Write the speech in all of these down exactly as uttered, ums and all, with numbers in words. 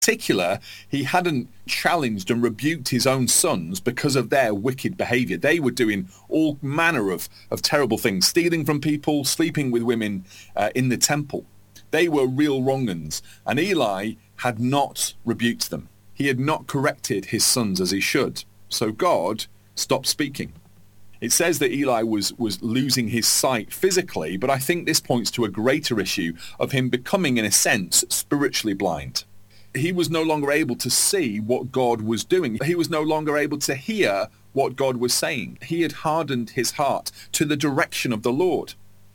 particular, he hadn't challenged and rebuked his own sons because of their wicked behavior. They were doing all manner of, of terrible things, stealing from people, sleeping with women uh, in the temple. They were real wrong-uns, and Eli had not rebuked them. He had not corrected his sons as he should. So God stopped speaking. It says that Eli was, was losing his sight physically, but I think this points to a greater issue of him becoming, in a sense, spiritually blind. He was no longer able to see what God was doing. He was no longer able to hear what God was saying. He had hardened his heart to the direction of the Lord.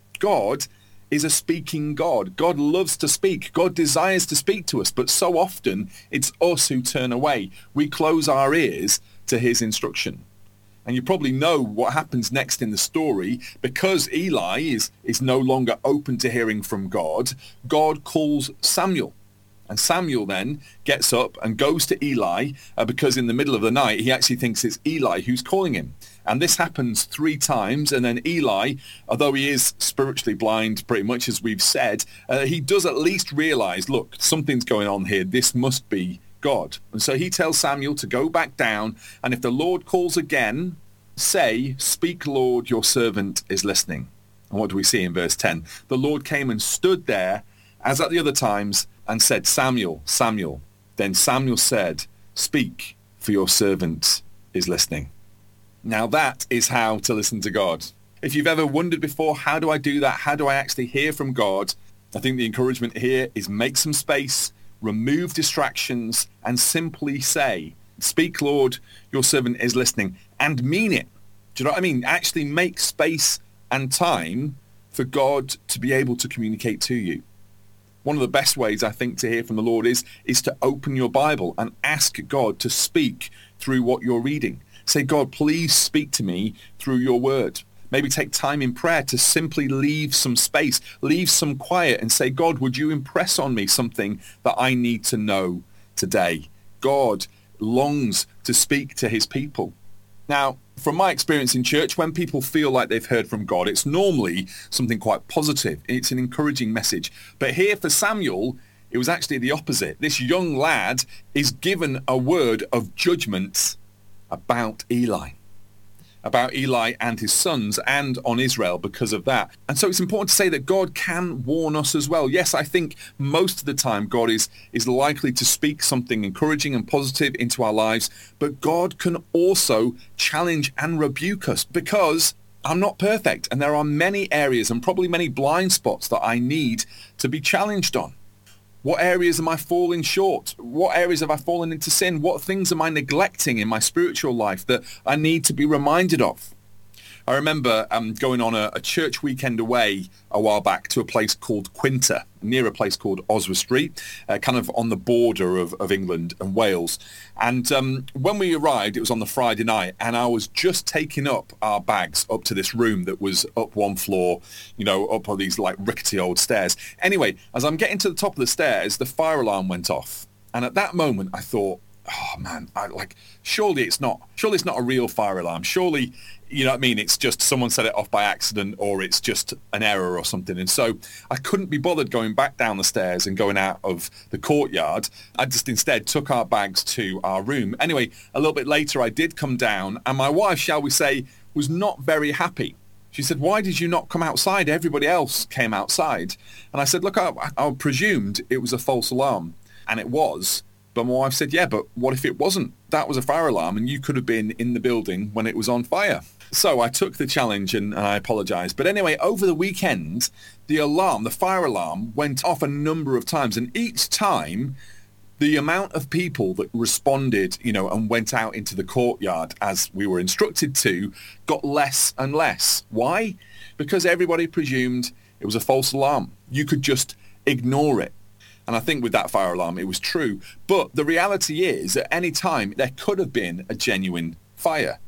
God is a speaking God. God loves to speak. God desires to speak to us, but so often it's us who turn away. We close our ears to his instruction. And you probably know what happens next in the story. Because Eli is, is no longer open to hearing from God, God calls Samuel. And Samuel then gets up and goes to Eli uh, because in the middle of the night, he actually thinks it's Eli who's calling him. And this happens three times. And then Eli, although he is spiritually blind, pretty much as we've said, uh, he does at least realize, look, something's going on here. This must be God. And so he tells Samuel to go back down. And if the Lord calls again, say, "Speak, Lord, your servant is listening." And what do we see in verse ten? The Lord came and stood there as at the other times and said, "Samuel, Samuel." Then Samuel said, "Speak, for your servant is listening." Now that is how to listen to God. If you've ever wondered before, how do I do that? How do I actually hear from God? I think the encouragement here is make some space, remove distractions, and simply say, "Speak, Lord, your servant is listening," and mean it. Do you know what I mean? Actually make space and time for God to be able to communicate to you. One of the best ways, I think, to hear from the Lord is, is to open your Bible and ask God to speak through what you're reading. Say, "God, please speak to me through your word." Maybe take time in prayer to simply leave some space, leave some quiet and say, "God, would you impress on me something that I need to know today?" God longs to speak to his people. Now, from my experience in church, when people feel like they've heard from God, it's normally something quite positive. It's an encouraging message. But here for Samuel, it was actually the opposite. This young lad is given a word of judgment about Eli. About Eli and his sons and on Israel because of that. And so it's important to say that God can warn us as well. Yes, I think most of the time God is, is likely to speak something encouraging and positive into our lives, but God can also challenge and rebuke us because I'm not perfect and there are many areas and probably many blind spots that I need to be challenged on. What areas am I falling short? What areas have I fallen into sin? What things am I neglecting in my spiritual life that I need to be reminded of? I remember um, going on a, a church weekend away a while back to a place called Quinta, near a place called Oswestry Street, uh, kind of on the border of, of England and Wales. And um, when we arrived, it was on the Friday night, and I was just taking up our bags up to this room that was up one floor, you know, up on these like rickety old stairs. Anyway, as I'm getting to the top of the stairs, the fire alarm went off. And at that moment, I thought, oh man, I like, surely it's not, surely it's not a real fire alarm. Surely, you know what I mean? It's just someone set it off by accident or it's just an error or something. And so I couldn't be bothered going back down the stairs and going out of the courtyard. I just instead took our bags to our room. Anyway, a little bit later, I did come down and my wife, shall we say, was not very happy. She said, "Why did you not come outside? Everybody else came outside." And I said, "Look, I, I presumed it was a false alarm." And it was. But my wife said, "Yeah, but what if it wasn't? That was a fire alarm and you could have been in the building when it was on fire." So I took the challenge and, and I apologized. But anyway, over the weekend, the alarm, the fire alarm went off a number of times. And each time, the amount of people that responded, you know, and went out into the courtyard as we were instructed to got less and less. Why? Because everybody presumed it was a false alarm. You could just ignore it. And I think with that fire alarm, it was true. But the reality is, at any time, there could have been a genuine fire.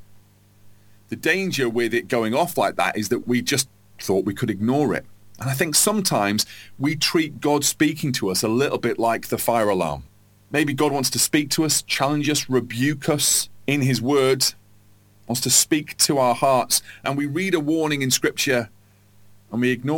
The danger with it going off like that is that we just thought we could ignore it. And I think sometimes we treat God speaking to us a little bit like the fire alarm. Maybe God wants to speak to us, challenge us, rebuke us in his word, wants to speak to our hearts, and we read a warning in Scripture and we ignore it.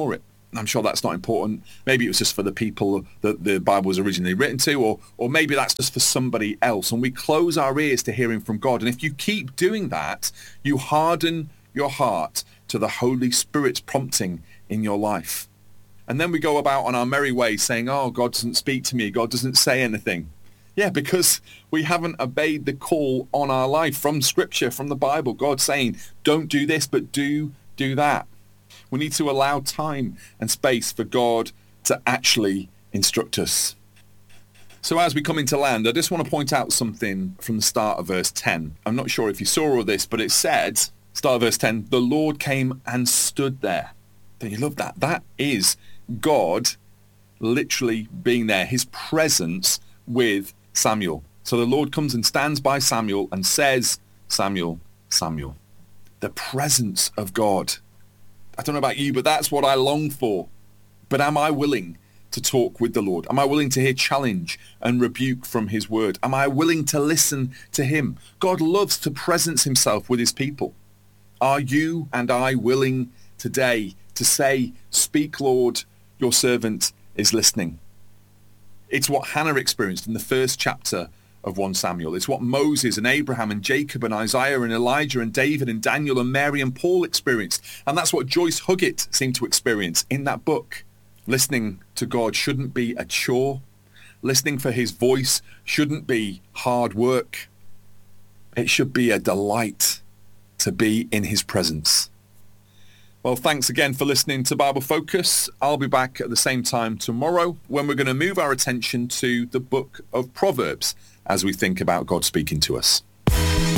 I'm sure that's not important. Maybe it was just for the people that the Bible was originally written to, or or maybe that's just for somebody else. And we close our ears to hearing from God. And if you keep doing that, you harden your heart to the Holy Spirit's prompting in your life. And then we go about on our merry way saying, oh, God doesn't speak to me. God doesn't say anything. Yeah, because we haven't obeyed the call on our life from Scripture, from the Bible. God saying, don't do this, but do do that. We need to allow time and space for God to actually instruct us. So as we come into land, I just want to point out something from the start of verse ten. I'm not sure if you saw all this, but it said, start of verse ten, the Lord came and stood there. Don't you love that? That is God literally being there, his presence with Samuel. So the Lord comes and stands by Samuel and says, Samuel, Samuel. The presence of God. I don't know about you, but that's what I long for. But am I willing to talk with the Lord? Am I willing to hear challenge and rebuke from his word? Am I willing to listen to him? God loves to presence himself with his people. Are you and I willing today to say, speak, Lord, your servant is listening? It's what Hannah experienced in the first chapter of First Samuel. It's what Moses and Abraham and Jacob and Isaiah and Elijah and David and Daniel and Mary and Paul experienced. And that's what Joyce Huggett seemed to experience in that book. Listening to God shouldn't be a chore. Listening for his voice shouldn't be hard work. It should be a delight to be in his presence. Well, thanks again for listening to Bible Focus. I'll be back at the same time tomorrow when we're going to move our attention to the book of Proverbs as we think about God speaking to us.